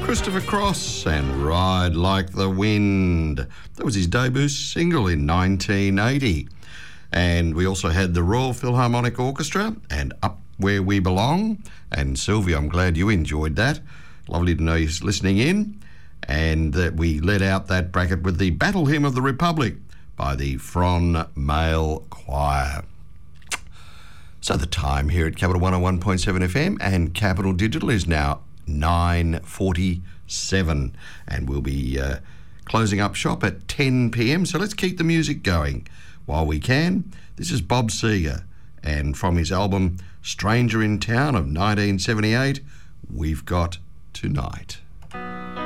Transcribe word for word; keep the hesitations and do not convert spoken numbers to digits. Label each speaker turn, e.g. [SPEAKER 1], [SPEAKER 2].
[SPEAKER 1] Christopher Cross and Ride Like the Wind. That was his debut single in nineteen eighty. And we also had the Royal Philharmonic Orchestra and Up Where We Belong. And Sylvia, I'm glad you enjoyed that. Lovely to know you're listening in. And that we let out that bracket with the Battle Hymn of the Republic by the Fron Male Choir. So the time here at Capital one oh one point seven F M and Capital Digital is now nine forty-seven, and we'll be uh, closing up shop at ten p.m, so let's keep the music going while we can. This is Bob Seger, and from his album Stranger in Town of nineteen seventy-eight, we've got Tonight.